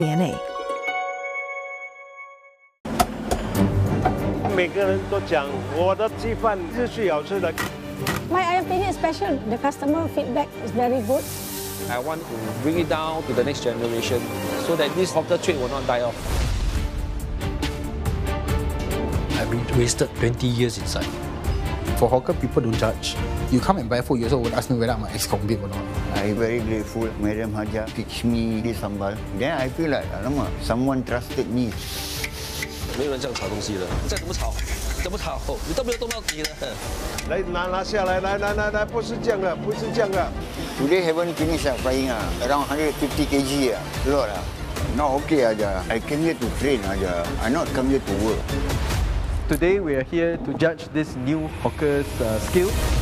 DNA。 每个人都讲我的鸡饭是最好吃的。 My ayam penyet is special. The customer feedback is very good. I want to bring it down to the next generation so that this hawker trade will not die off. I've been wasted 20 years inside. For hawker, people don't judge. You come and buy food, you also would ask me whether I'm an ex-convict or not. I'm very grateful. Madam Haja teach me this sambal. Then I feel like, alamak, someone trusted me. 没有人这样炒东西的，再怎么炒，你都没有动到底的。 来拿下来，来，不是这样的，不是这样的。 Today haven't finished frying around 150 kg lot Not okay aja. I came here to train aja. I not come here to work. Today we are here to judge this new hawker's skill.